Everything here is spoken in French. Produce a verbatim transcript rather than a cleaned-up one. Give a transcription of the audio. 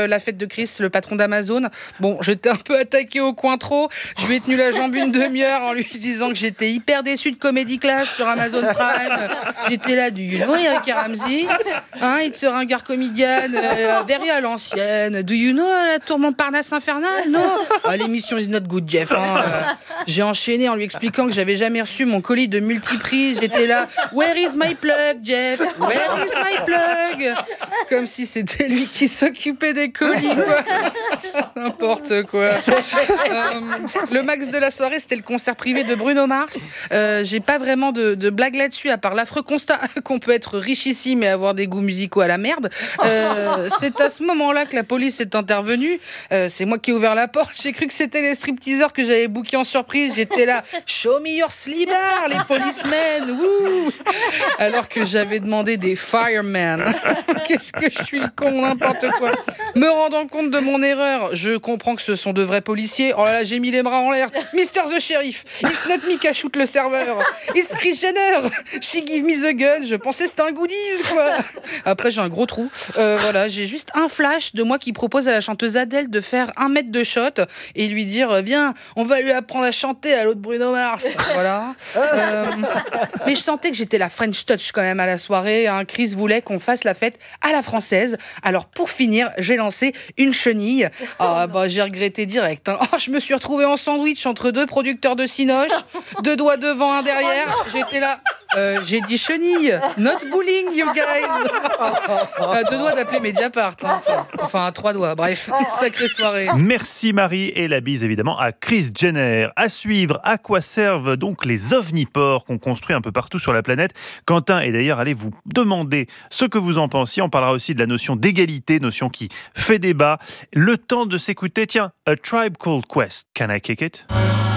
la fête de Chris, le patron d'Amazon. Bon, j'étais un peu attaqué au coin trop. Je lui ai tenu la jambe une demi-heure en lui disant que j'étais hyper déçu de Comedy Class sur Amazon Prime. J'étais là, du you know Eric et Ramsey, hein, it's a ringard comedian, euh, very à l'ancienne. Do you know la tour Montparnasse infernale? Non. Ah, l'émission is not good, Jeff. Hein. Euh, j'ai enchaîné en lui expliquant que j'avais jamais reçu mon colis de multiprise. J'étais là, where is my plug, Jeff? Where is my plug? Comme si c'était lui qui s'occupait des colis, quoi. N'importe quoi. Euh, le max de la soirée, c'était le concert privé de Bruno Mars. Euh, j'ai pas vraiment de, de blague là-dessus, à part l'affreux constat qu'on peut être richissime et avoir des goûts musicaux à la merde. Euh, c'est à ce moment-là que la police est intervenue. Euh, c'est moi qui ai ouvert la porte. J'ai cru que c'était les stripteaseurs que j'avais bookés en surprise. J'étais là, show me your slibber, les policemen. Wouh, alors que j'avais demandé des firemen. Qu'est-ce que je suis con, n'importe quoi. Me rendant compte de mon erreur, je comprends que ce sont de vrais policiers. Oh là là, j'ai mis les bras en l'air. Mister the Sheriff, it's not me qui shoot le serveur. It's Chris Jenner. She give me the gun. Je pensais que c'était un goodies, quoi. Après, j'ai un gros trou. Euh, voilà, j'ai juste un flash de moi qui propose à la chanteuse Adèle de faire un mètre de shot et lui dire, viens, on va lui apprendre à chanter à l'autre Bruno Mars. Voilà. Euh, mais je sentais que j'étais la French touch quand même à la soirée. Hein. Chris voulait qu'on fasse la fête à la française. Alors pour finir, j'ai lancé une chenille. Oh, bah, j'ai regretté direct. Hein. Oh, je me suis retrouvée en sandwich entre deux producteurs de cinoche, deux doigts devant, un derrière. J'étais là. Euh, j'ai dit chenille, not bullying, you guys. À deux doigts d'appeler Mediapart. Hein. Enfin, enfin, à trois doigts. Bref, sacrée soirée. Merci Marie et la bise évidemment à Chris Jenner. À suivre, à quoi servent donc les ovniports qu'on construit un peu partout sur la planète. Quentin est d'ailleurs allé vous demander ce que vous en pensiez. On parlera aussi de la notion d'égalité, notion qui fait débat. Le temps de s'écouter, tiens, A Tribe Called Quest. Can I kick it?